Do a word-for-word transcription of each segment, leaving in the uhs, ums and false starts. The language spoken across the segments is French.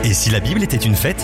Et si la Bible était une fête ?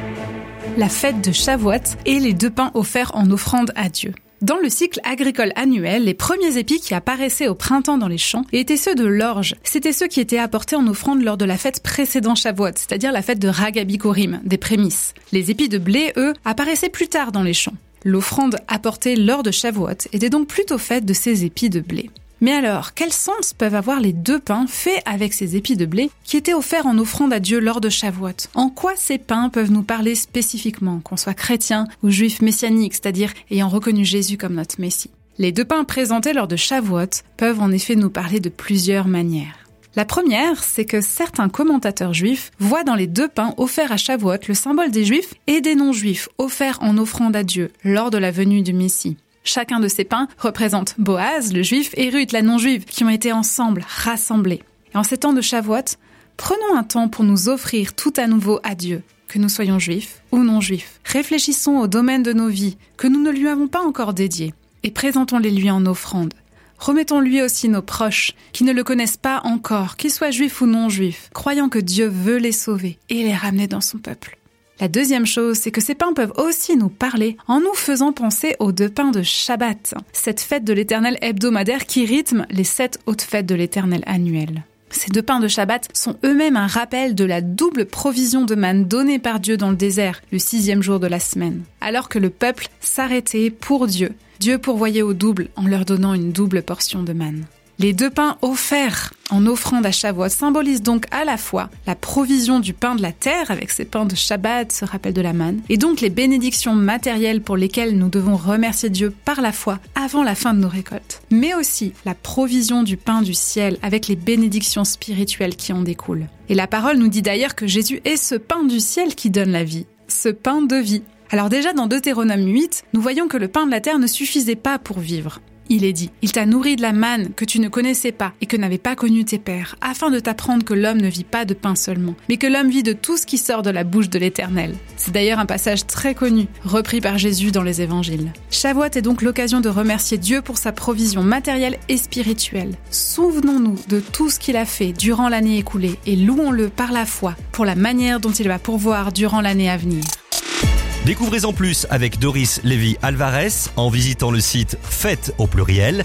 La fête de Shavuot et les deux pains offerts en offrande à Dieu. Dans le cycle agricole annuel, les premiers épis qui apparaissaient au printemps dans les champs étaient ceux de l'orge. C'étaient ceux qui étaient apportés en offrande lors de la fête précédant Shavuot, c'est-à-dire la fête de Ragabikurim, des prémices. Les épis de blé, eux, apparaissaient plus tard dans les champs. L'offrande apportée lors de Shavuot était donc plutôt faite de ces épis de blé. Mais alors, quel sens peuvent avoir les deux pains faits avec ces épis de blé qui étaient offerts en offrande à Dieu lors de Shavuot ? En quoi ces pains peuvent nous parler spécifiquement, qu'on soit chrétien ou juif messianique, c'est-à-dire ayant reconnu Jésus comme notre Messie ? Les deux pains présentés lors de Shavuot peuvent en effet nous parler de plusieurs manières. La première, c'est que certains commentateurs juifs voient dans les deux pains offerts à Shavuot le symbole des juifs et des non-juifs offerts en offrande à Dieu lors de la venue du Messie. Chacun de ces pains représente Boaz, le juif, et Ruth, la non-juive, qui ont été ensemble, rassemblés. Et en ces temps de Shavuot, prenons un temps pour nous offrir tout à nouveau à Dieu, que nous soyons juifs ou non-juifs. Réfléchissons au domaine de nos vies, que nous ne lui avons pas encore dédié, et présentons-les lui en offrande. Remettons-lui aussi nos proches, qui ne le connaissent pas encore, qu'ils soient juifs ou non-juifs, croyant que Dieu veut les sauver et les ramener dans son peuple. La deuxième chose, c'est que ces pains peuvent aussi nous parler en nous faisant penser aux deux pains de Shabbat, cette fête de l'Éternel hebdomadaire qui rythme les sept hautes fêtes de l'Éternel annuelles. Ces deux pains de Shabbat sont eux-mêmes un rappel de la double provision de manne donnée par Dieu dans le désert, le sixième jour de la semaine. Alors que le peuple s'arrêtait pour Dieu, Dieu pourvoyait au double en leur donnant une double portion de manne. Les deux pains offerts en offrande à Shavuot symbolisent donc à la fois la provision du pain de la terre avec ces pains de Shabbat, ce rappel de la manne, et donc les bénédictions matérielles pour lesquelles nous devons remercier Dieu par la foi avant la fin de nos récoltes, mais aussi la provision du pain du ciel avec les bénédictions spirituelles qui en découlent. Et la parole nous dit d'ailleurs que Jésus est ce pain du ciel qui donne la vie, ce pain de vie. Alors déjà dans Deutéronome huit, nous voyons que le pain de la terre ne suffisait pas pour vivre. Il est dit, il t'a nourri de la manne que tu ne connaissais pas et que n'avaient pas connu tes pères, afin de t'apprendre que l'homme ne vit pas de pain seulement, mais que l'homme vit de tout ce qui sort de la bouche de l'Éternel. C'est d'ailleurs un passage très connu, repris par Jésus dans les évangiles. Shavuot est donc l'occasion de remercier Dieu pour sa provision matérielle et spirituelle. Souvenons-nous de tout ce qu'il a fait durant l'année écoulée et louons-le par la foi pour la manière dont il va pourvoir durant l'année à venir. Découvrez-en plus avec Doris Lévy-Alvarez en visitant le site fête au pluriel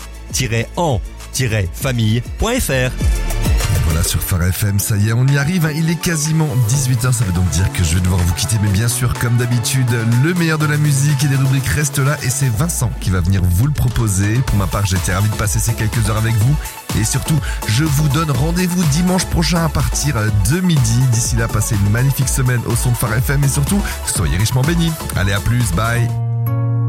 en famille point f r. Voilà, sur Phare F M, ça y est, on y arrive, hein, il est quasiment dix-huit heures, ça veut donc dire que je vais devoir vous quitter, mais bien sûr, comme d'habitude, le meilleur de la musique et des rubriques reste là, et c'est Vincent qui va venir vous le proposer. Pour ma part, j'étais ravi de passer ces quelques heures avec vous, et surtout, je vous donne rendez-vous dimanche prochain à partir de midi. D'ici là, passez une magnifique semaine au son de Phare F M, et surtout, soyez richement bénis. Allez, à plus, bye.